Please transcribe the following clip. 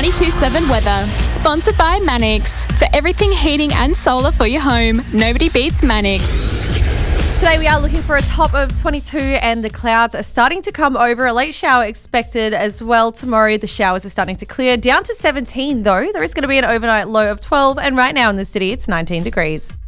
24/7 weather. Sponsored by Manix. For everything heating and solar for your home, nobody beats Manix. Today we are looking for a top of 22 and the clouds are starting to come over. A late shower expected as well tomorrow. The showers are starting to clear. Down to 17 though. There is going to be an overnight low of 12 and right now in the city it's 19 degrees.